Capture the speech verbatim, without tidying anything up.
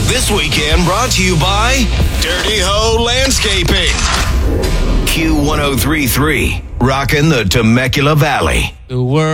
This weekend brought to you by Dirty Ho Landscaping. Q one oh three point three, rocking the Temecula Valley. The world.